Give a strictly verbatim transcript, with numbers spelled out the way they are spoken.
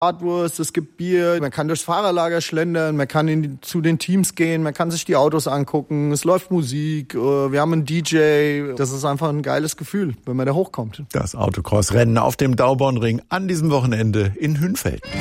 Bratwurst, es gibt Bier, man kann durchs Fahrerlager schlendern, man kann in die, zu den Teams gehen, man kann sich die Autos angucken, es läuft Musik, wir haben einen D J. Das ist einfach ein geiles Gefühl, wenn man da hochkommt. Das Autocross-Rennen auf dem Daubornring an diesem Wochenende in Hünfelden.